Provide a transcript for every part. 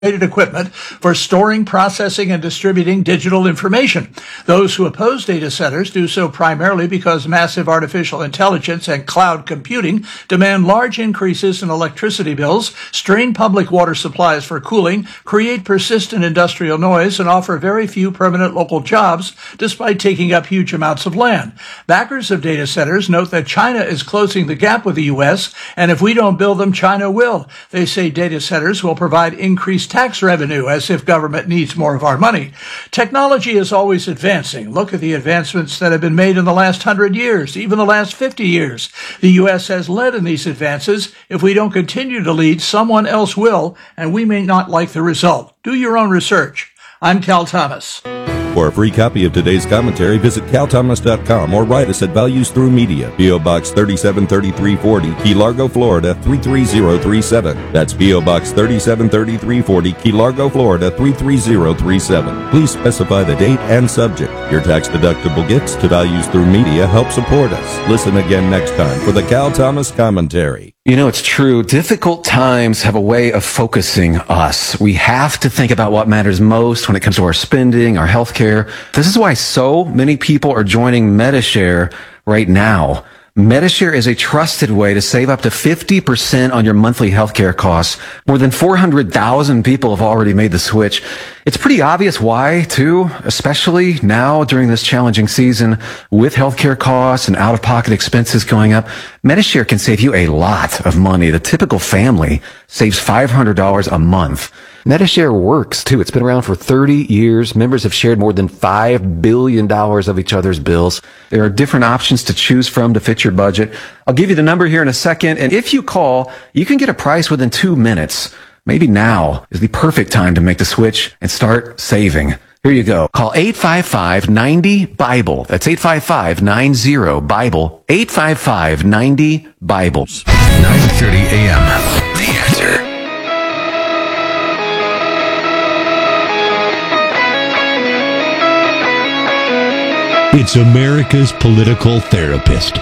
equipment for storing, processing, and distributing digital information. Those who oppose data centers do so primarily because massive artificial intelligence and cloud computing demand large increases in electricity bills, strain public water supplies for cooling, create persistent industrial noise, and offer very few permanent local jobs despite taking up huge amounts of land. Backers of data centers note that China is closing the gap with the U.S., and if we don't build them, China will. They say data centers will provide increased tax revenue, as if government needs more of our money. Technology is always advancing. Look at the advancements that have been made in the last 100 years, even the last 50 years. The U.S. has led in these advances. If we don't continue to lead, someone else will, and we may not like the result. Do your own research. I'm Cal Thomas. For a free copy of today's commentary, visit calthomas.com or write us at Values Through Media, P.O. Box 373340, Key Largo, Florida 33037. That's P.O. Box 373340, Key Largo, Florida 33037. Please specify the date and subject. Your tax-deductible gifts to Values Through Media help support us. Listen again next time for the Cal Thomas Commentary. You know, it's true. Difficult times have a way of focusing us. We have to think about what matters most when it comes to our spending, our health care. This is why so many people are joining Medi-Share right now. Medi-Share is a trusted way to save up to 50% on your monthly healthcare costs. More than 400,000 people have already made the switch. It's pretty obvious why, too, especially now during this challenging season with healthcare costs and out-of-pocket expenses going up. Medi-Share can save you a lot of money. The typical family saves $500 a month. Medi-Share works, too. It's been around for 30 years. Members have shared more than $5 billion of each other's bills. There are different options to choose from to fit your budget. I'll give you the number here in a second, and if you call, you can get a price within 2 minutes. Maybe now is the perfect time to make the switch and start saving. Here you go. Call 855-90-BIBLE. That's 855-90-BIBLE. 855-90-BIBLE. 9:30 a.m. The Answer. It's America's political therapist.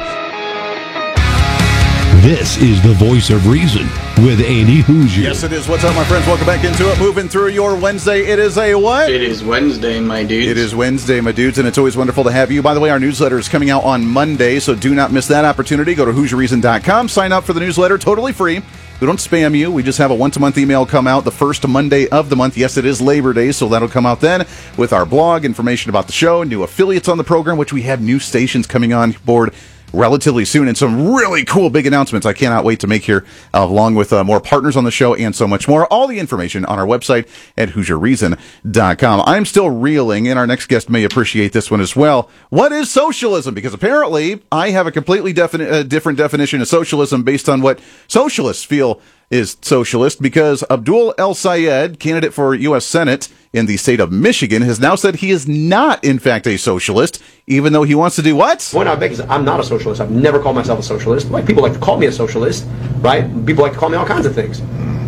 This is the Voice of Reason with Andy Hoosier. Yes, it is. What's up, my friends? Welcome back into it. Moving through your Wednesday. It is a what? It is Wednesday, my dudes. It is Wednesday, my dudes, and it's always wonderful to have you. By the way, our newsletter is coming out on Monday, so do not miss that opportunity. Go to HoosierReason.com. Sign up for the newsletter. Totally free. We don't spam you. We just have a once-a-month email come out the first Monday of the month. Yes, it is Labor Day, so that'll come out then with our blog, information about the show, new affiliates on the program, which we have new stations coming on board relatively soon, and some really cool big announcements I cannot wait to make here, along with more partners on the show and so much more. All the information on our website at HoosierReason.com. I'm still reeling, and our next guest may appreciate this one as well. What is socialism? Because apparently I have a completely different definition of socialism based on what socialists feel is socialist, because Abdul El-Sayed, candidate for U.S. Senate in the state of Michigan, has now said he is not, in fact, a socialist, even though he wants to do what? The point I make is I'm not a socialist. I've never called myself a socialist. Like, people like to call me a socialist, right? People like to call me all kinds of things.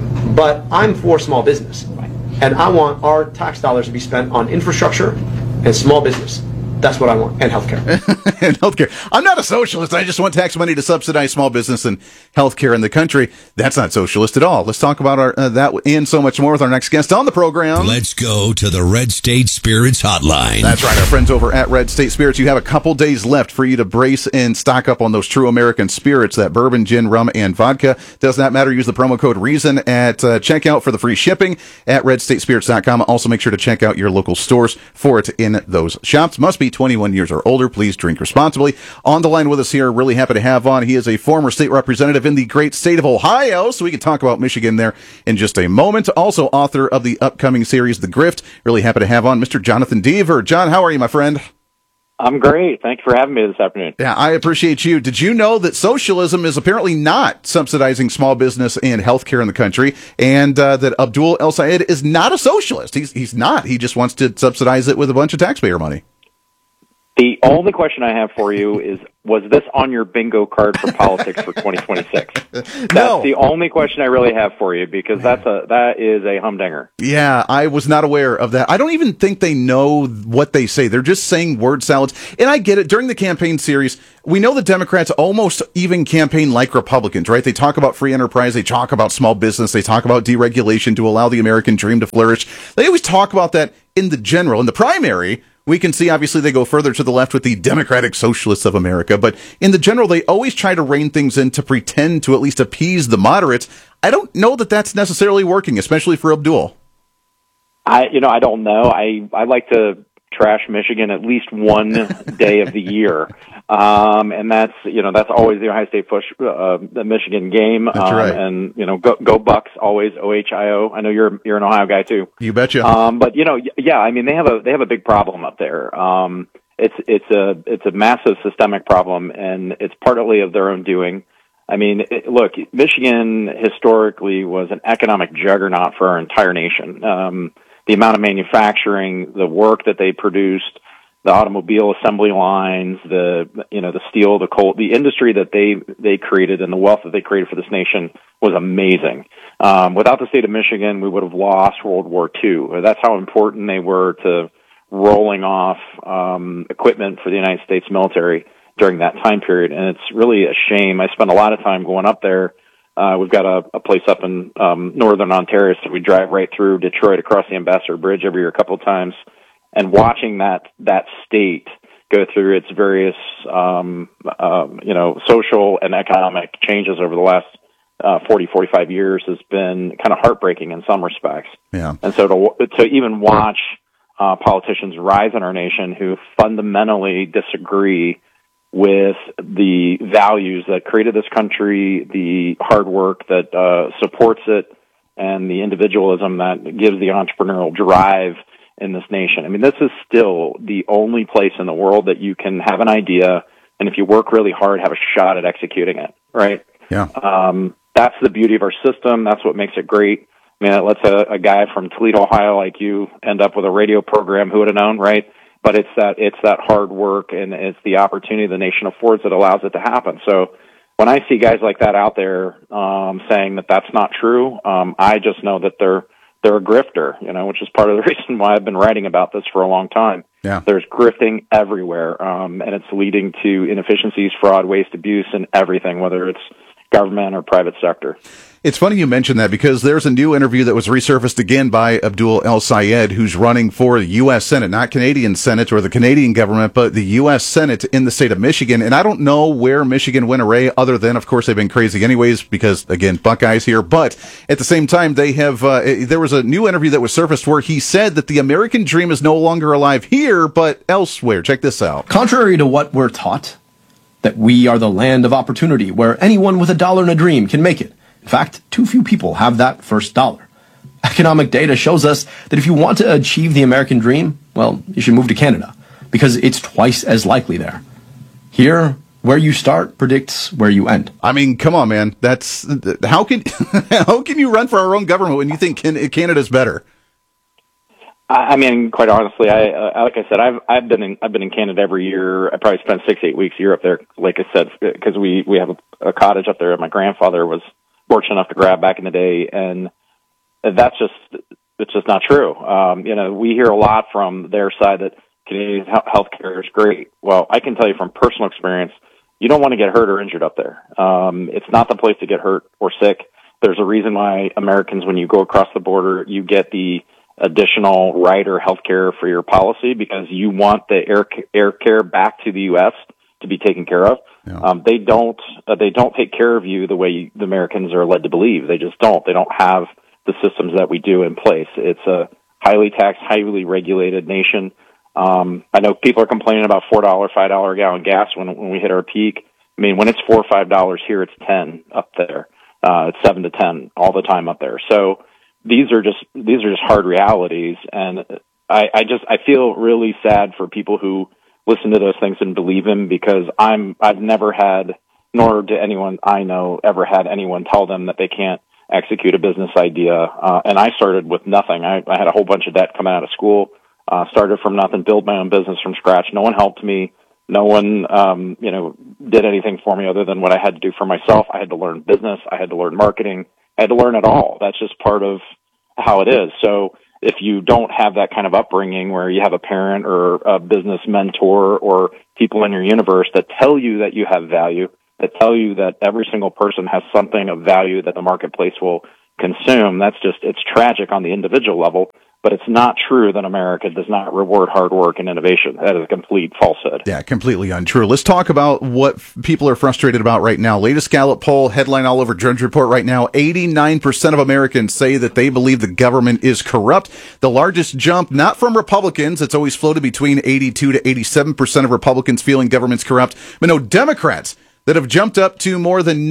But I'm for small business. And I want our tax dollars to be spent on infrastructure and small business. That's what I want. And healthcare. And healthcare. I'm not a socialist. I just want tax money to subsidize small business and healthcare in the country. That's not socialist at all. Let's talk about our that and so much more with our next guest on the program. Let's go to the Red State Spirits Hotline. That's right. Our friends over at Red State Spirits. You have a couple days left for you to brace and stock up on those true American spirits, that bourbon, gin, rum, and vodka. Does not matter. Use the promo code REASON at checkout for the free shipping at redstatespirits.com. Also, make sure to check out your local stores for it in those shops. Must be 21 years or older. Please drink responsibly. On the line with us here, really happy to have on. He is a former state representative in the great state of Ohio, so we can talk about Michigan there in just a moment. Also, author of the upcoming series, The Grift. Really happy to have on Mr. Jonathan Deaver. John, how are you, my friend? I'm great. Thank you for having me this afternoon. Yeah, I appreciate you. Did you know that socialism is apparently not subsidizing small business and healthcare in the country, and that Abdul El-Sayed is not a socialist? He's not. He just wants to subsidize it with a bunch of taxpayer money. The only question I have for you is, was this on your bingo card for politics for 2026? That's the only question I really have for you, because that is a humdinger. Yeah, I was not aware of that. I don't even think they know what they say. They're just saying word salads. And I get it. During the campaign series, we know the Democrats almost even campaign like Republicans, right? They talk about free enterprise. They talk about small business. They talk about deregulation to allow the American dream to flourish. They always talk about that in the general. In the primary, we can see, obviously, they go further to the left with the Democratic Socialists of America. But in the general, they always try to rein things in to pretend to at least appease the moderates. I don't know that that's necessarily working, especially for Abdul. I don't know. I like to trash Michigan at least one day of the year. And that's always the Ohio State the Michigan game. That's right. And, go Bucks, always OHIO. I know you're an Ohio guy too. You betcha. But they have a big problem up there. It's a massive systemic problem, and it's partly of their own doing. I mean, look, Michigan historically was an economic juggernaut for our entire nation. The amount of manufacturing, the work that they produced, the automobile assembly lines, the steel, the coal, the industry that they created, and the wealth that they created for this nation was amazing. Without the state of Michigan, we would have lost World War II. That's how important they were to rolling off equipment for the United States military during that time period. And it's really a shame. I spent a lot of time going up there. We've got a place up in northern Ontario, so we drive right through Detroit across the Ambassador Bridge every year a couple of times, and watching that state go through its various social and economic changes over the last 45 years has been kind of heartbreaking in some respects. Yeah. And so to even watch politicians rise in our nation who fundamentally disagree with the values that created this country, the hard work that supports it, and the individualism that gives the entrepreneurial drive in this nation. I mean, this is still the only place in the world that you can have an idea, and if you work really hard, have a shot at executing it, right? Yeah. That's the beauty of our system. That's what makes it great. I mean, it lets a guy from Toledo, Ohio, like you, end up with a radio program. Who would have known, right? But it's that hard work, and it's the opportunity the nation affords that allows it to happen. So when I see guys like that out there saying that that's not true, I just know that they're a grifter, which is part of the reason why I've been writing about this for a long time. Yeah. There's grifting everywhere, and it's leading to inefficiencies, fraud, waste, abuse, and everything, whether it's government or private sector. It's funny you mentioned that, because there's a new interview that was resurfaced again by Abdul El-Sayed, who's running for the U.S. Senate, not Canadian Senate or the Canadian government, but the U.S. Senate in the state of Michigan. And I don't know where Michigan went array, other than, of course, they've been crazy anyways, because, again, Buckeyes here. But at the same time, they have, there was a new interview that was surfaced where he said that the American dream is no longer alive here, but elsewhere. Check this out. Contrary to what we're taught, that we are the land of opportunity, where anyone with a dollar and a dream can make it. In fact, too few people have that first dollar. Economic data shows us that if you want to achieve the American dream, well, you should move to Canada, because it's twice as likely there. Here, where you start predicts where you end. I mean, come on, man. That's how can you run for our own government when you think Canada's better? I mean, quite honestly, like I said, I've been in Canada every year. I probably spent 6-8 weeks a year up there, like I said, because we have a cottage up there. My grandfather was fortunate enough to grab back in the day, and it's just not true. We hear a lot from their side that Canadian healthcare is great. Well, I can tell you from personal experience, you don't want to get hurt or injured up there. It's not the place to get hurt or sick. There's a reason why Americans, when you go across the border, you get the additional rider health care for your policy, because you want the air care back to the U.S. to be taken care of. Yeah. They don't take care of you the way the Americans are led to believe. They just don't. They don't have the systems that we do in place. It's a highly taxed, highly regulated nation. I know people are complaining about $4, $5 a gallon gas when we hit our peak. I mean, when it's $4 or $5 here, it's 10 up there. It's 7 to 10 all the time up there. So these are just hard realities, and I feel really sad for people who listen to those things and believe them, because I've never had, nor did anyone I know ever had anyone tell them that they can't execute a business idea. And I started with nothing. I had a whole bunch of debt coming out of school. started from nothing, built my own business from scratch. No one helped me. No one, did anything for me other than what I had to do for myself. I had to learn business. I had to learn marketing. I had to learn it all. That's just part of how it is. So if you don't have that kind of upbringing where you have a parent or a business mentor or people in your universe that tell you that you have value, that tell you that every single person has something of value that the marketplace will consume, it's tragic on the individual level. But it's not true that America does not reward hard work and innovation. That is a complete falsehood. Yeah, completely untrue. Let's talk about what people are frustrated about right now. Latest Gallup poll, headline all over Drudge Report right now, 89% of Americans say that they believe the government is corrupt. The largest jump, not from Republicans. It's always floated between 82 to 87% of Republicans feeling government's corrupt. But no, Democrats that have jumped up to more than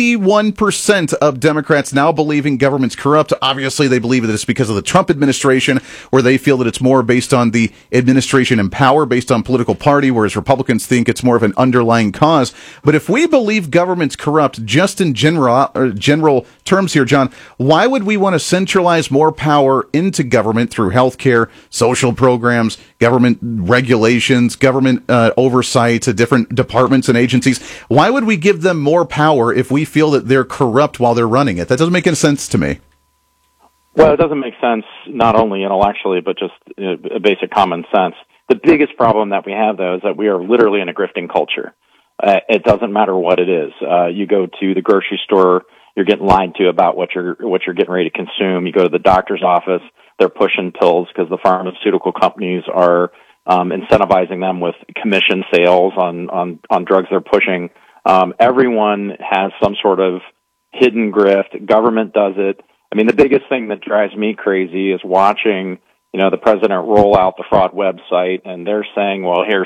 91% of Democrats now believing government's corrupt. Obviously, they believe that it's because of the Trump administration, where they feel that it's more based on the administration in power, based on political party, whereas Republicans think it's more of an underlying cause. But if we believe government's corrupt, just in general terms here, John, why would we want to centralize more power into government through healthcare, social programs, government regulations, government oversight to different departments and agencies? Why would we give them more power if we feel that they're corrupt while they're running it? That doesn't make any sense to me. Well, it doesn't make sense not only intellectually, but just a basic common sense. The biggest problem that we have, though, is that we are literally in a grifting culture. It doesn't matter what it is. You go to the grocery store, you're getting lied to about what you're getting ready to consume. You go to the doctor's office, they're pushing pills because the pharmaceutical companies are incentivizing them with commission sales on drugs they're pushing. Everyone has some sort of hidden grift. Government does it. I mean, the biggest thing that drives me crazy is watching, the president roll out the fraud website, and they're saying, well, here's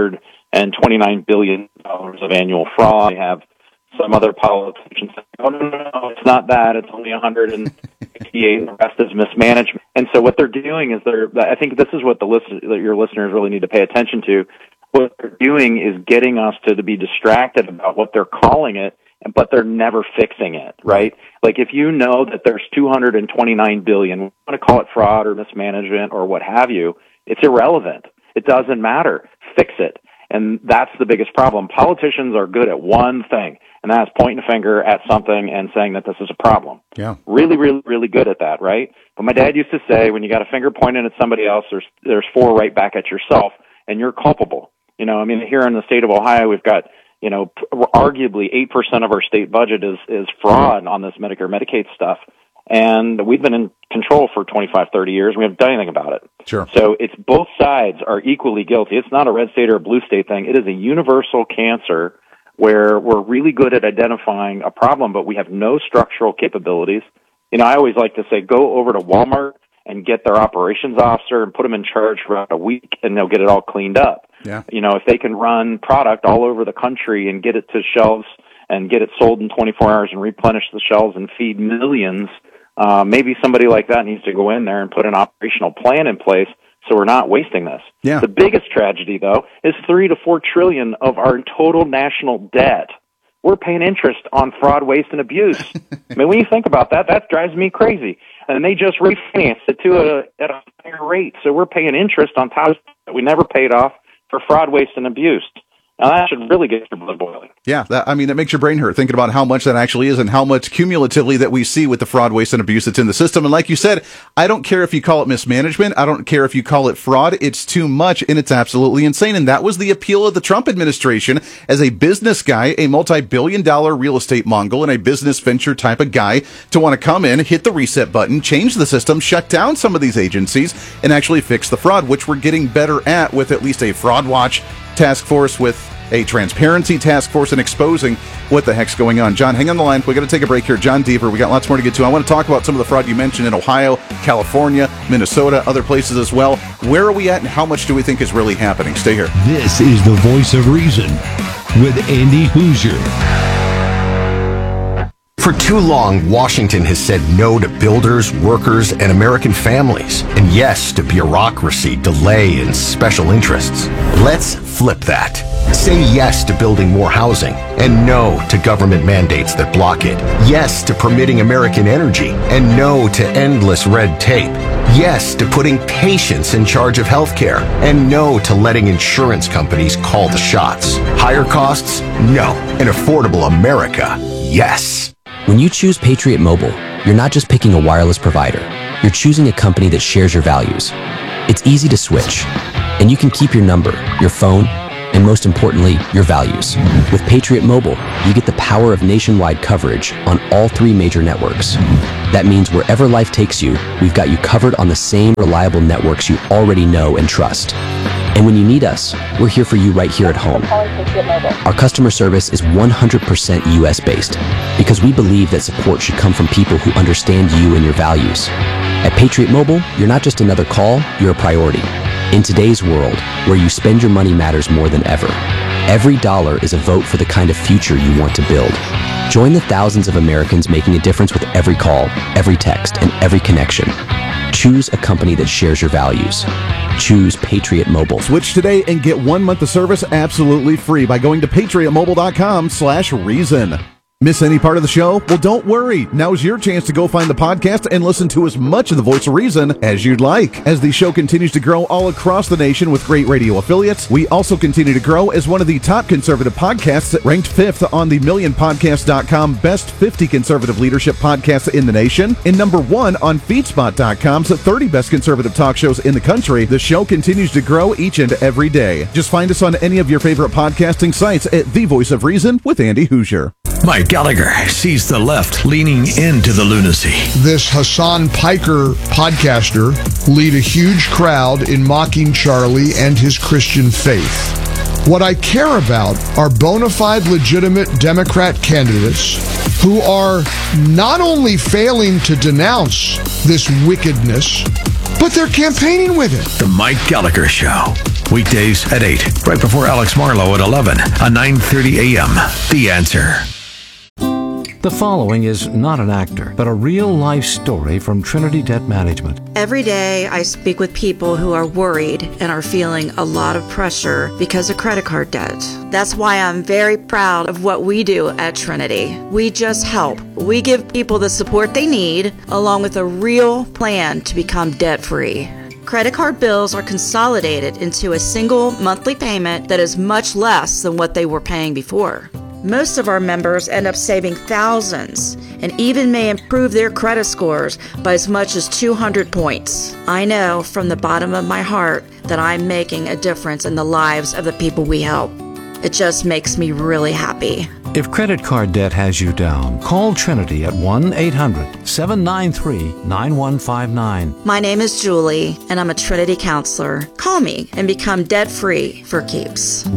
$229 billion of annual fraud. They have some other politicians saying, oh, no, it's not that. It's only 168, and the rest is mismanagement. And so what they're doing is I think this is what your listeners really need to pay attention to. What they're doing is getting us to be distracted about what they're calling it, but they're never fixing it, right? Like if you know that there's $229 billion, we want to call it fraud or mismanagement or what have you, it's irrelevant. It doesn't matter. Fix it. And that's the biggest problem. Politicians are good at one thing, and that's pointing a finger at something and saying that this is a problem. Yeah. Really, really, really good at that, right? But my dad used to say, when you got a finger pointing at somebody else, there's four right back at yourself, and you're culpable. Here in the state of Ohio, we've got, arguably 8% of our state budget is fraud on this Medicare, Medicaid stuff. And we've been in control for 25, 30 years. And we haven't done anything about it. Sure. So it's both sides are equally guilty. It's not a red state or a blue state thing. It is a universal cancer where we're really good at identifying a problem, but we have no structural capabilities. I always like to say, go over to Walmart and get their operations officer and put them in charge for about a week, and they'll get it all cleaned up. Yeah. If they can run product all over the country and get it to shelves and get it sold in 24 hours and replenish the shelves and feed millions, maybe somebody like that needs to go in there and put an operational plan in place so we're not wasting this. Yeah. The biggest tragedy, though, is 3 to 4 trillion of our total national debt. We're paying interest on fraud, waste, and abuse. I mean, when you think about that, that drives me crazy. And they just refinanced it at a higher rate. So we're paying interest on top that we never paid off for fraud, waste, and abuse. Now, that should really get your blood boiling. Yeah, that makes your brain hurt thinking about how much that actually is and how much cumulatively that we see with the fraud, waste, and abuse that's in the system. And like you said, I don't care if you call it mismanagement. I don't care if you call it fraud. It's too much, and it's absolutely insane. And that was the appeal of the Trump administration as a business guy, a multi-billion-dollar real estate mogul, and a business venture type of guy to want to come in, hit the reset button, change the system, shut down some of these agencies, and actually fix the fraud, which we're getting better at with at least a fraud watch task force, with a transparency task force, and exposing what the heck's going on. John, hang on the line. We got to take a break here. John Deaver, we got lots more to get to. I want to talk about some of the fraud you mentioned in Ohio, California, Minnesota, other places as well. Where are we at, and how much do we think is really happening? Stay here. This is the Voice of Reason with Andy Hoosier. For too long, Washington has said no to builders, workers, and American families, and yes to bureaucracy, delay, and special interests. Let's flip that. Say yes to building more housing, and no to government mandates that block it. Yes to permitting American energy, and no to endless red tape. Yes to putting patients in charge of healthcare. And no to letting insurance companies call the shots. Higher costs? No. An affordable America? Yes. When you choose Patriot Mobile, you're not just picking a wireless provider. You're choosing a company that shares your values. It's easy to switch, and you can keep your number, your phone, and most importantly, your values. With Patriot Mobile, you get the power of nationwide coverage on all 3 major networks. That means wherever life takes you, we've got you covered on the same reliable networks you already know and trust. And when you need us, we're here for you right here at home. Our customer service is 100% US based because we believe that support should come from people who understand you and your values. At Patriot Mobile, you're not just another call, you're a priority. In today's world, where you spend your money matters more than ever, every dollar is a vote for the kind of future you want to build. Join the thousands of Americans making a difference with every call, every text, and every connection. Choose a company that shares your values. Choose Patriot Mobile. Switch today and get 1 month of service absolutely free by going to patriotmobile.com/reason. Miss any part of the show? Well, don't worry. Now's your chance to go find the podcast and listen to as much of the Voice of Reason as you'd like. As the show continues to grow all across the nation with great radio affiliates, we also continue to grow as one of the top conservative podcasts, ranked 5th on the MillionPodcast.com Best 50 Conservative Leadership Podcasts in the nation, and number 1 on FeedSpot.com's 30 Best Conservative Talk Shows in the country. The show continues to grow each and every day. Just find us on any of your favorite podcasting sites at The Voice of Reason with Andy Hoosier. Mike Gallagher sees the left leaning into the lunacy. This Hassan Piker podcaster lead a huge crowd in mocking Charlie and his Christian faith. What I care about are bona fide, legitimate Democrat candidates who are not only failing to denounce this wickedness, but they're campaigning with it. The Mike Gallagher Show. Weekdays at 8, right before Alex Marlowe at 11, on 9:30 a.m. The Answer. The following is not an actor, but a real-life story from Trinity Debt Management. Every day I speak with people who are worried and are feeling a lot of pressure because of credit card debt. That's why I'm very proud of what we do at Trinity. We just help. We give people the support they need, along with a real plan to become debt-free. Credit card bills are consolidated into a single monthly payment that is much less than what they were paying before. Most of our members end up saving thousands and even may improve their credit scores by as much as 200 points. I know from the bottom of my heart that I'm making a difference in the lives of the people we help. It just makes me really happy. If credit card debt has you down, call Trinity at 1-800-793-9159. My name is Julie, and I'm a Trinity counselor. Call me and become debt-free for keeps.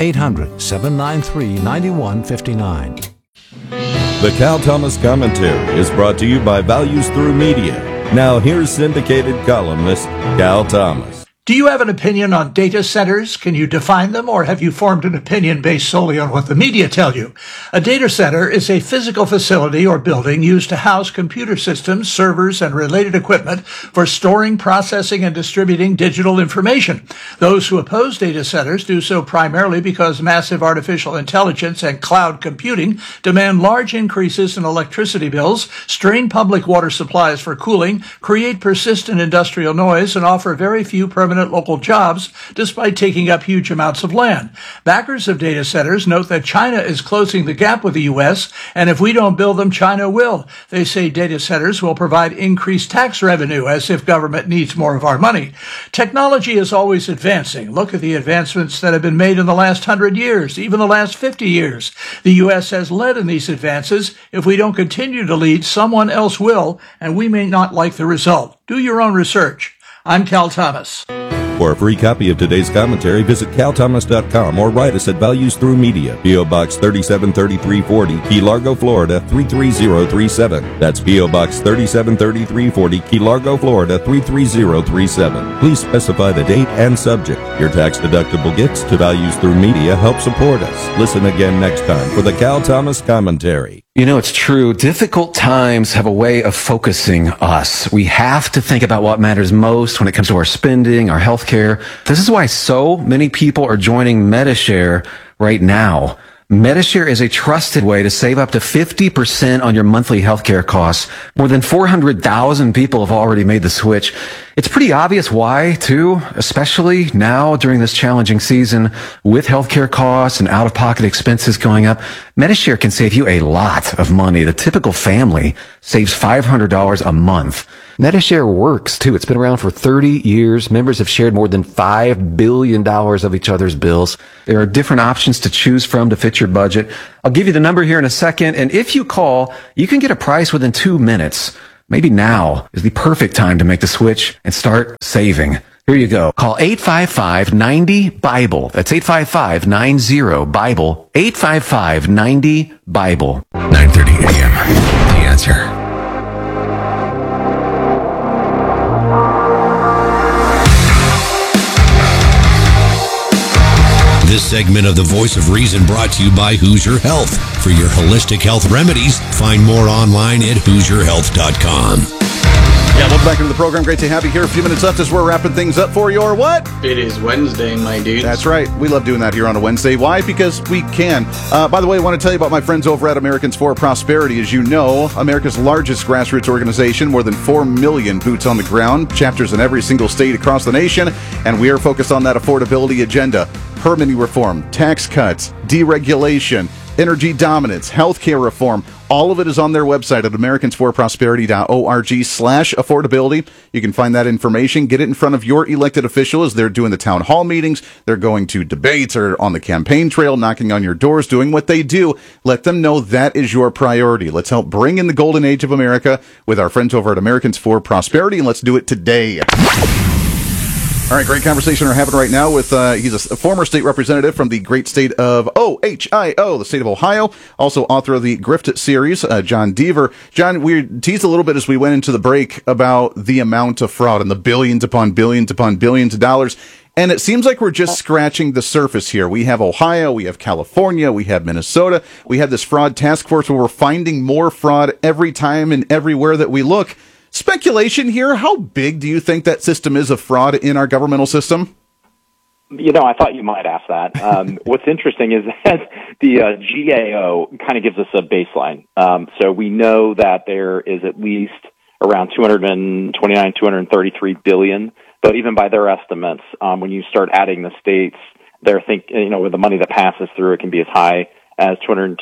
1-800-793-9159. The Cal Thomas Commentary is brought to you by Values Through Media. Now here's syndicated columnist Cal Thomas. Do you have an opinion on data centers? Can you define them, or have you formed an opinion based solely on what the media tell you? A data center is a physical facility or building used to house computer systems, servers, and related equipment for storing, processing, and distributing digital information. Those who oppose data centers do so primarily because massive artificial intelligence and cloud computing demand large increases in electricity bills, strain public water supplies for cooling, create persistent industrial noise, and offer very few permanent local jobs despite taking up huge amounts of land. Backers of data centers note that China is closing the gap with the U.S., and if we don't build them, China will. They say data centers will provide increased tax revenue, as if government needs more of our money. Technology is always advancing. Look at the advancements that have been made in the last 100 years, even the last 50 years. The U.S. has led in these advances. If we don't continue to lead, someone else will, and we may not like the result. Do your own research. I'm Cal Thomas. For a free copy of today's commentary, visit calthomas.com or write us at Values Through Media, P.O. Box 373340, Key Largo, Florida 33037. That's P.O. Box 373340, Key Largo, Florida 33037. Please specify the date and subject. Your tax-deductible gifts to Values Through Media help support us. Listen again next time for the Cal Thomas Commentary. You know, it's true. Difficult times have a way of focusing us. We have to think about what matters most when it comes to our spending, our health care. This is why so many people are joining Medi-Share right now. Medishare is a trusted way to save up to 50% on your monthly healthcare costs. More than 400,000 people have already made the switch. It's pretty obvious why, too, especially now during this challenging season with healthcare costs and out-of-pocket expenses going up. Medishare can save you a lot of money. The typical family saves $500 a month. Medishare works, too. It's been around for 30 years. Members have shared more than $5 billion of each other's bills. There are different options to choose from to fit your budget. I'll give you the number here in a second, and if you call, you can get a price within 2 minutes. Maybe now is the perfect time to make the switch and start saving. Here you go. Call 855-90-BIBLE. That's 855-90-BIBLE. 855-90-BIBLE. 9:30 a.m. The Answer. This segment of the Voice of Reason brought to you by Hoosier Health. For your holistic health remedies, find more online at HoosierHealth.com. Yeah, welcome back into the program. Great to have you here. A few minutes left as we're wrapping things up for you, or what? It is Wednesday, my dude. That's right. We love doing that here on a Wednesday. Why? Because we can. By the way, I want to tell you about my friends over at Americans for Prosperity. As you know, America's largest grassroots organization, more than 4 million boots on the ground, chapters in every single state across the nation, and we are focused on that affordability agenda. Permitting reform, tax cuts, deregulation, energy dominance, healthcare reform. All of it is on their website at americansforprosperity.org/affordability. You can find that information. Get it in front of your elected official as they're doing the town hall meetings. They're going to debates or on the campaign trail, knocking on your doors, doing what they do. Let them know that is your priority. Let's help bring in the golden age of America with our friends over at Americans for Prosperity, and let's do it today. All right, great conversation we're having right now with, he's a former state representative from the great state of Ohio, the state of Ohio, also author of the Grift series, John Deaver. John, we teased a little bit as we went into the break about the amount of fraud and the billions upon billions upon billions of dollars. And it seems like we're just scratching the surface here. We have Ohio, we have California, we have Minnesota, we have this fraud task force where we're finding more fraud every time and everywhere that we look. Speculation here, how big do you think that system is of fraud in our governmental system? You know, I thought you might ask that. What's interesting is that the GAO kind of gives us a baseline. So we know that there is at least around 233 billion, but even by their estimates, when you start adding the states, they're with the money that passes through, it can be as high as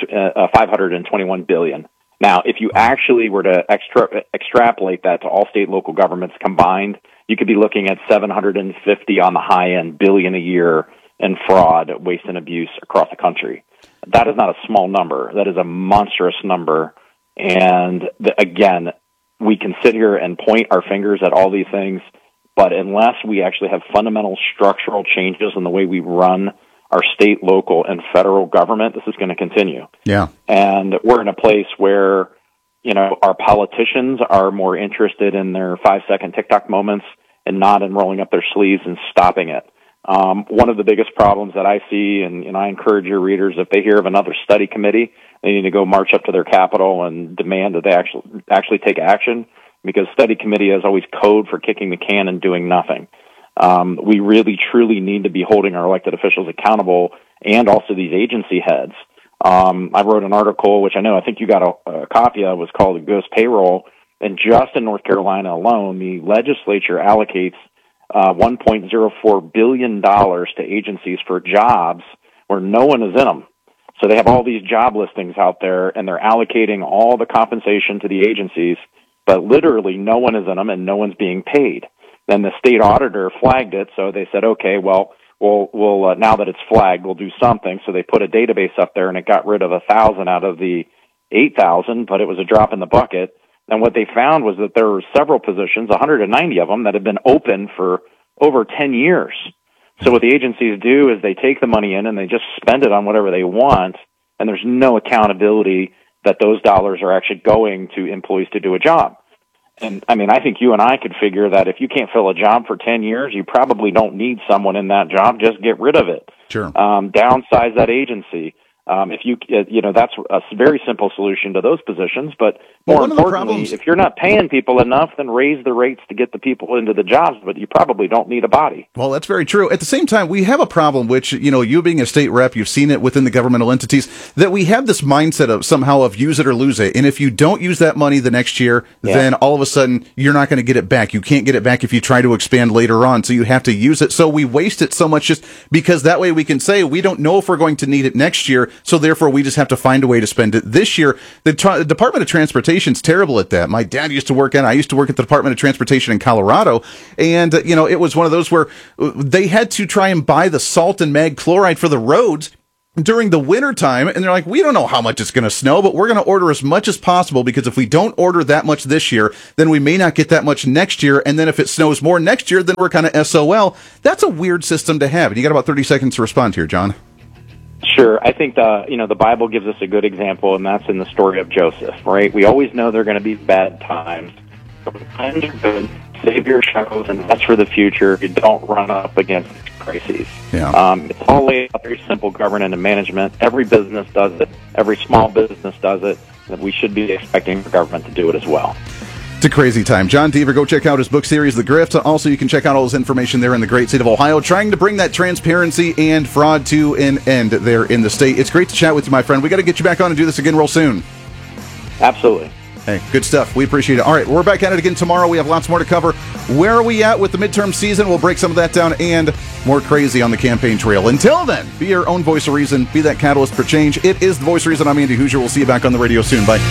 521 billion. Now, if you actually were to extrapolate that to all state and local governments combined, you could be looking at 750 on the high end billion a year in fraud, waste, and abuse across the country. That is not a small number. That is a monstrous number. And again, we can sit here and point our fingers at all these things, but unless we actually have fundamental structural changes in the way we run our state, local, and federal government, this is going to continue. Yeah. And we're in a place where, our politicians are more interested in their 5-second TikTok moments and not in rolling up their sleeves and stopping it. One of the biggest problems that I see, and I encourage your readers, if they hear of another study committee, they need to go march up to their Capitol and demand that they actually take action, because study committee is always code for kicking the can and doing nothing. We really, truly need to be holding our elected officials accountable, and also these agency heads. I wrote an article, which I think you got a copy of, was called Ghost Payroll, and just in North Carolina alone, the legislature allocates $1.04 billion to agencies for jobs where no one is in them. So they have all these job listings out there, and they're allocating all the compensation to the agencies, but literally no one is in them and no one's being paid. Then the state auditor flagged it, so they said, okay, well, we'll now that it's flagged, we'll do something. So they put a database up there, and it got rid of 1,000 out of the 8,000, but it was a drop in the bucket. And what they found was that there were several positions, 190 of them, that had been open for over 10 years. So what the agencies do is they take the money in and they just spend it on whatever they want, and there's no accountability that those dollars are actually going to employees to do a job. And I think you and I could figure that if you can't fill a job for 10 years, you probably don't need someone in that job. Just get rid of it. Sure. Downsize that agency. If you, that's a very simple solution to those positions. But more importantly, if you're not paying people enough, then raise the rates to get the people into the jobs. But you probably don't need a body. Well, that's very true. At the same time, we have a problem, which, you being a state rep, you've seen it within the governmental entities, that we have this mindset of somehow of use it or lose it. And if you don't use that money the next year, then all of a sudden you're not going to get it back. You can't get it back if you try to expand later on. So you have to use it. So we waste it so much just because that way we can say we don't know if we're going to need it next year. So therefore we just have to find a way to spend it this year. The Department of Transportation is terrible at that. My dad used to work I used to work at the Department of Transportation in Colorado. And, it was one of those where they had to try and buy the salt and mag chloride for the roads during the winter time, and they're like, we don't know how much it's going to snow, but we're going to order as much as possible, because if we don't order that much this year, then we may not get that much next year, and then if it snows more next year, then we're kind of SOL. That's a weird system to have, and you got about 30 seconds to respond here, John. Sure. I think the Bible gives us a good example, and that's in the story of Joseph, right? We always know there are going to be bad times. Times are good. Save your shekels and invest for the future. You don't run up against crises. Yeah. It's all laid out very simple governance and management. Every business does it. Every small business does it. And we should be expecting the government to do it as well. It's a crazy time. John Deaver, go check out his book series, The Grift. Also, you can check out all his information there in the great state of Ohio, trying to bring that transparency and fraud to an end there in the state. It's great to chat with you, my friend. We got to get you back on and do this again real soon. Absolutely. Hey, good stuff. We appreciate it. All right, we're back at it again tomorrow. We have lots more to cover. Where are we at with the midterm season? We'll break some of that down and more crazy on the campaign trail. Until then, be your own voice of reason. Be that catalyst for change. It is the Voice of Reason. I'm Andy Hoosier. We'll see you back on the radio soon. Bye.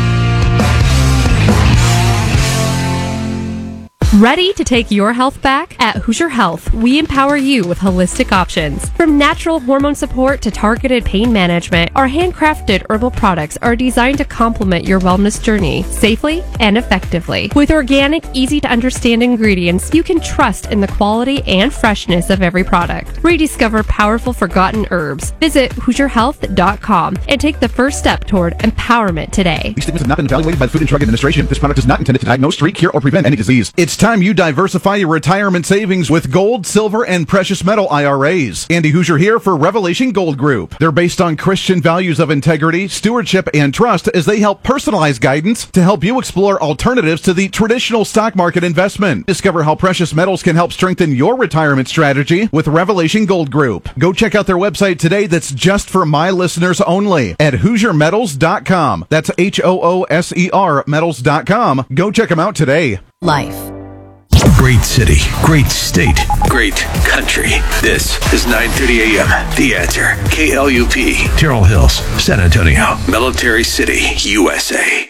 Ready to take your health back? At Hoosier Health, we empower you with holistic options. From natural hormone support to targeted pain management, our handcrafted herbal products are designed to complement your wellness journey safely and effectively. With organic, easy-to-understand ingredients, you can trust in the quality and freshness of every product. Rediscover powerful forgotten herbs. Visit HoosierHealth.com and take the first step toward empowerment today. These statements have not been evaluated by the Food and Drug Administration. This product is not intended to diagnose, treat, cure, or prevent any disease. It's time you diversify your retirement savings with gold, silver, and precious metal IRAs. Andy Hoosier here for Revelation Gold Group. They're based on Christian values of integrity, stewardship, and trust as they help personalize guidance to help you explore alternatives to the traditional stock market investment. Discover how precious metals can help strengthen your retirement strategy with Revelation Gold Group. Go check out their website today that's just for my listeners only at HoosierMetals.com. That's HOOSER metals.com. Go check them out today. Life. Great city, great state, great country. This is 9:30 a.m. The Answer. KLUP, Terrell Hills, San Antonio, Military City, USA.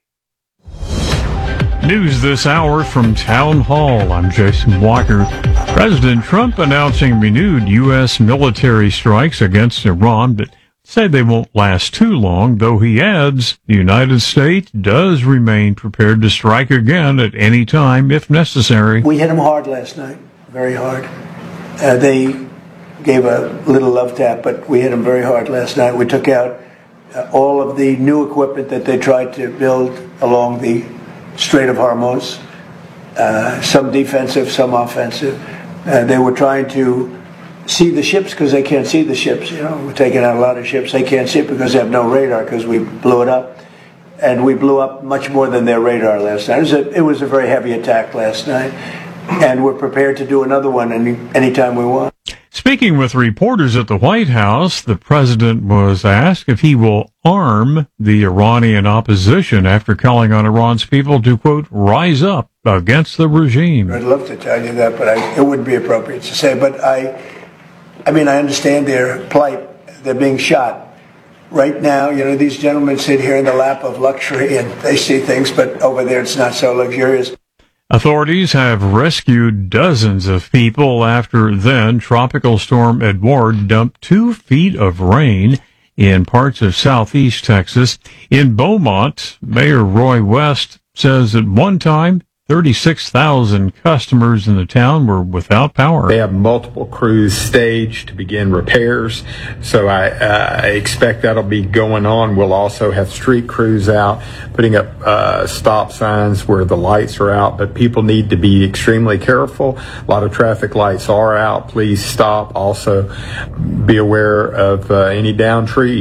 News this hour from Town Hall. I'm Jason Walker. President Trump announcing renewed U.S. military strikes against Iran, but said they won't last too long, though he adds the United States does remain prepared to strike again at any time if necessary. We hit them hard last night, very hard. They gave a little love tap, but we hit them very hard last night. We took out all of the new equipment that they tried to build along the Strait of Hormuz, some defensive, some offensive. They were trying to see the ships because they can't see the ships. We're taking out a lot of ships. They can't see it because they have no radar because we blew it up. And we blew up much more than their radar last night. It was a very heavy attack last night. And we're prepared to do another one anytime we want. Speaking with reporters at the White House, the president was asked if he will arm the Iranian opposition after calling on Iran's people to, quote, rise up against the regime. I'd love to tell you that, but it wouldn't be appropriate to say. But I understand their plight. They're being shot. Right now, these gentlemen sit here in the lap of luxury and they see things, but over there it's not so luxurious. Authorities have rescued dozens of people after then Tropical Storm Edouard dumped 2 feet of rain in parts of southeast Texas. In Beaumont, Mayor Roy West says at one time 36,000 customers in the town were without power. They have multiple crews staged to begin repairs, so I expect that'll be going on. We'll also have street crews out putting up stop signs where the lights are out, but people need to be extremely careful. A lot of traffic lights are out. Please stop. Also, be aware of any downed trees.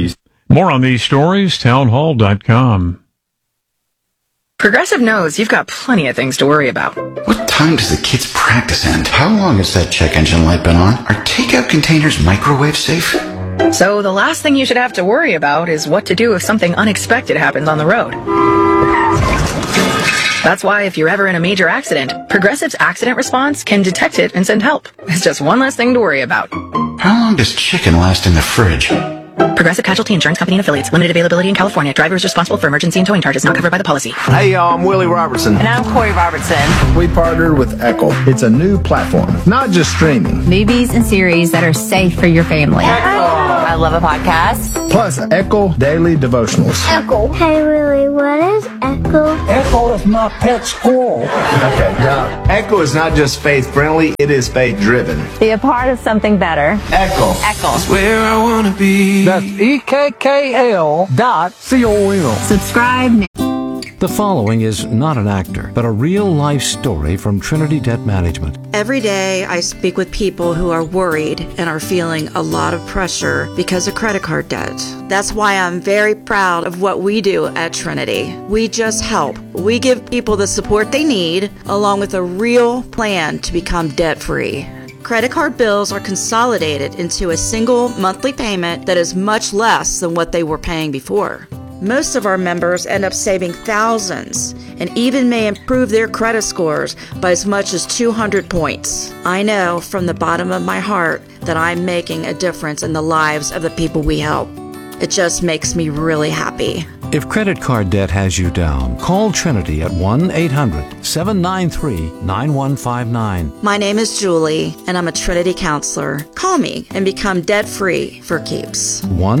More on these stories, townhall.com. Progressive knows you've got plenty of things to worry about. What time does the kids' practice end? How long has that check engine light been on? Are takeout containers microwave safe? So the last thing you should have to worry about is what to do if something unexpected happens on the road. That's why if you're ever in a major accident, Progressive's accident response can detect it and send help. It's just one less thing to worry about. How long does chicken last in the fridge? Progressive Casualty Insurance Company and Affiliates. Limited availability in California. Driver is responsible for emergency and towing charges not covered by the policy. Hey, y'all, I'm Willie Robertson. And I'm Corey Robertson. We partnered with Echo. It's a new platform, not just streaming. Movies and series that are safe for your family. I love a podcast. Plus, Echo Daily Devotionals. Echo. Hey, Willie, what is Echo? Echo is my pet squirrel. Okay, now, Echo is not just faith-friendly, it is faith-driven. Be a part of something better. Echo. Echo. It's where I want to be. That's EKKL.com. Subscribe now. The following is not an actor, but a real-life story from Trinity Debt Management. Every day I speak with people who are worried and are feeling a lot of pressure because of credit card debt. That's why I'm very proud of what we do at Trinity. We just help. We give people the support they need, along with a real plan to become debt-free. Credit card bills are consolidated into a single monthly payment that is much less than what they were paying before. Most of our members end up saving thousands and even may improve their credit scores by as much as 200 points. I know from the bottom of my heart that I'm making a difference in the lives of the people we help. It just makes me really happy. If credit card debt has you down, call Trinity at 1-800-793-9159. My name is Julie, and I'm a Trinity counselor. Call me and become debt-free for keeps.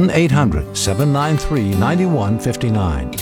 1-800-793-9159.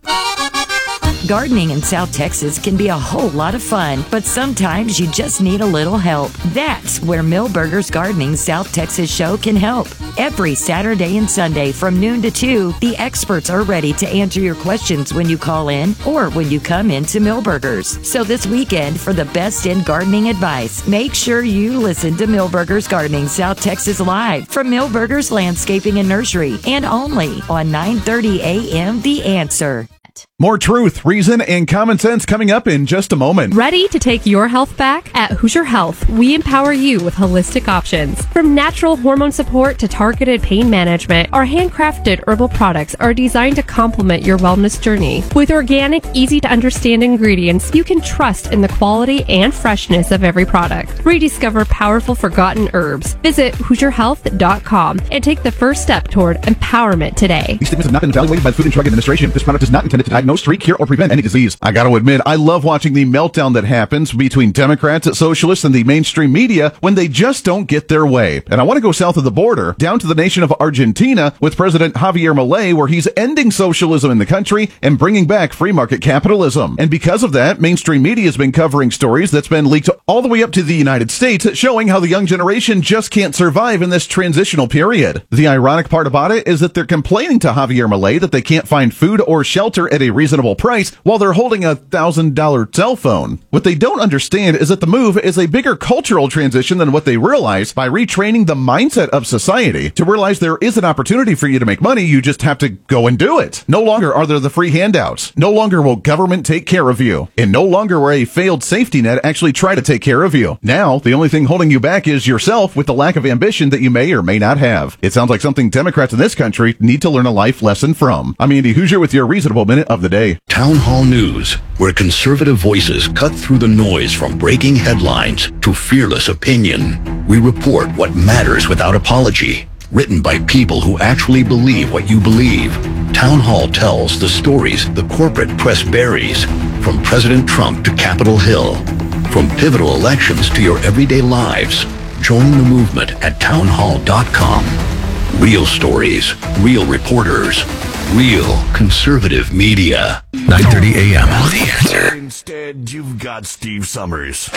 Gardening in South Texas can be a whole lot of fun, but sometimes you just need a little help. That's where Millburgers Gardening South Texas show can help. Every Saturday and Sunday from noon to 2, the experts are ready to answer your questions when you call in or when you come into Millburgers. So this weekend, for the best in gardening advice, make sure you listen to Millburgers Gardening South Texas live from Millburgers Landscaping and Nursery, and only on 9:30 a.m. The Answer. More truth, reason, and common sense coming up in just a moment. Ready to take your health back? At Hoosier Health, we empower you with holistic options. From natural hormone support to targeted pain management, our handcrafted herbal products are designed to complement your wellness journey. With organic, easy-to-understand ingredients, you can trust in the quality and freshness of every product. Rediscover powerful forgotten herbs. Visit HoosierHealth.com and take the first step toward empowerment today. These statements have not been evaluated by the Food and Drug Administration. This product is not intended to diagnose, treat, cure, or prevent any disease. I got to admit, I love watching the meltdown that happens between Democrats, socialists, and the mainstream media when they just don't get their way. And I want to go south of the border, down to the nation of Argentina, with President Javier Milei, where he's ending socialism in the country and bringing back free market capitalism. And because of that, mainstream media has been covering stories that's been leaked all the way up to the United States, showing how the young generation just can't survive in this transitional period. The ironic part about it is that they're complaining to Javier Milei that they can't find food or shelter at a reasonable price while they're holding a $1,000 cell phone. What they don't understand is that the move is a bigger cultural transition than what they realize by retraining the mindset of society to realize there is an opportunity for you to make money, you just have to go and do it. No longer are there the free handouts. No longer will government take care of you. And no longer will a failed safety net actually try to take care of you. Now, the only thing holding you back is yourself with the lack of ambition that you may or may not have. It sounds like something Democrats in this country need to learn a life lesson from. I'm Andy Hoosier with your Reasonable Minute of the Day. Town Hall News, where conservative voices cut through the noise from breaking headlines to fearless opinion. We report what matters without apology. Written by people who actually believe what you believe. Town Hall tells the stories the corporate press buries, from President Trump to Capitol Hill, from pivotal elections to your everyday lives. Join the movement at townhall.com. Real stories, real reporters, real conservative media. 9:30 a.m. The Answer. Instead, you've got Steve Summers.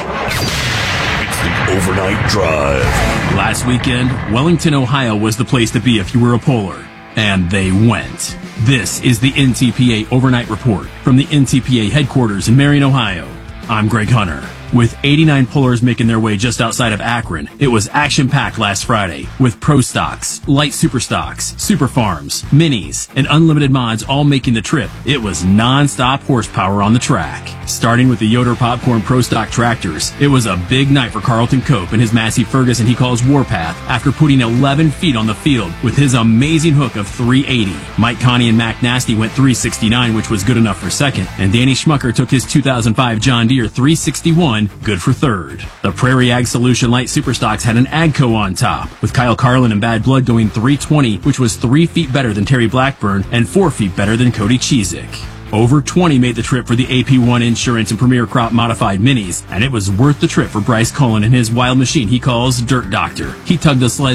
It's the Overnight Drive. Last weekend, Wellington, Ohio was the place to be if you were a poller. And they went. This is the NTPA Overnight Report from the NTPA headquarters in Marion, Ohio. I'm Greg Hunter. With 89 pullers making their way just outside of Akron, it was action-packed last Friday with Pro Stocks, Light Super Stocks, Super Farms, Minis, and Unlimited Mods all making the trip. It was non-stop horsepower on the track. Starting with the Yoder Popcorn Pro Stock tractors, it was a big night for Carlton Cope and his Massey Ferguson he calls Warpath after putting 11 feet on the field with his amazing hook of 380. Mike Connie and Mac Nasty went 369, which was good enough for second, and Danny Schmucker took his 2005 John Deere 361, good for third. The Prairie Ag Solution Light Superstocks had an Agco on top, with Kyle Carlin and Bad Blood going 320, which was 3 feet better than Terry Blackburn and 4 feet better than Cody Cheezick. Over 20 made the trip for the AP1 Insurance and Premier Crop Modified Minis, and it was worth the trip for Bryce Cullen and his wild machine he calls Dirt Doctor. He tugged the sled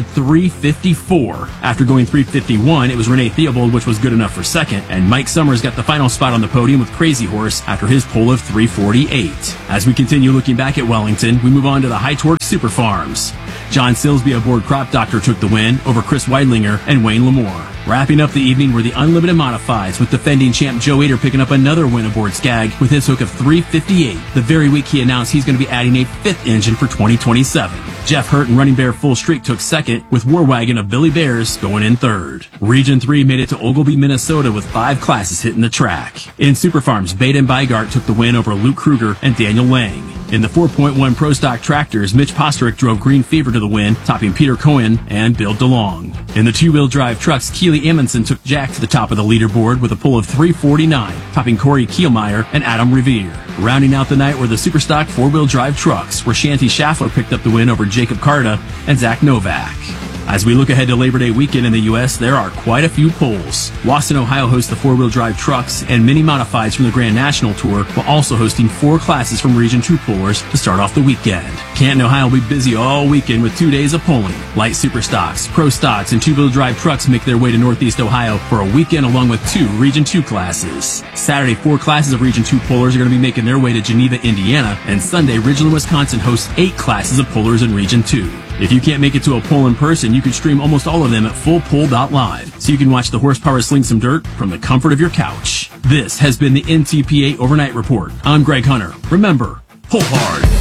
354. After going 351, it was Renee Theobald, which was good enough for second, and Mike Summers got the final spot on the podium with Crazy Horse after his pole of 348. As we continue looking back at Wellington, we move on to the High Torque Super Farms. John Silsby aboard Crop Doctor took the win over Chris Weidlinger and Wayne Lamore. Wrapping up the evening were the Unlimited Modifieds, with defending champ Joe Ader picking up another win aboard Skag with his hook of 358. The very week he announced he's going to be adding a fifth engine for 2027. Jeff Hurt and Running Bear Full Streak took second, with War Wagon of Billy Bears going in third. Region 3 made it to Ogilvie, Minnesota, with 5 classes hitting the track. In Super Farms, Baden Bygart took the win over Luke Kruger and Daniel Lang. In the 4.1 Pro Stock tractors, Mitch Posterick drove Green Fever to the win, topping Peter Cohen and Bill DeLong. In the two-wheel drive trucks, Keely Amundsen took Jack to the top of the leaderboard with a pull of 349, topping Corey Kielmeyer and Adam Revere. Rounding out the night were the Superstock four-wheel drive trucks, where Shanty Schaffler picked up the win over Jacob Carta and Zach Novak. As we look ahead to Labor Day weekend in the U.S., there are quite a few polls. Wasson, Ohio hosts the four-wheel drive trucks and mini modifieds from the Grand National Tour, while also hosting 4 classes from Region 2 pullers to start off the weekend. Canton, Ohio will be busy all weekend with 2 days of polling. Light Super Stocks, Pro Stocks, and two-wheel drive trucks make their way to Northeast Ohio for a weekend along with 2 Region 2 classes. Saturday, 4 classes of Region 2 pullers are going to be making their way to Geneva, Indiana, and Sunday, Ridgeland, Wisconsin hosts 8 classes of pullers in Region 2. If you can't make it to a poll in person, you can stream almost all of them at fullpoll.live, so you can watch the horsepower sling some dirt from the comfort of your couch. This has been the NTPA Overnight Report. I'm Greg Hunter. Remember, pull hard.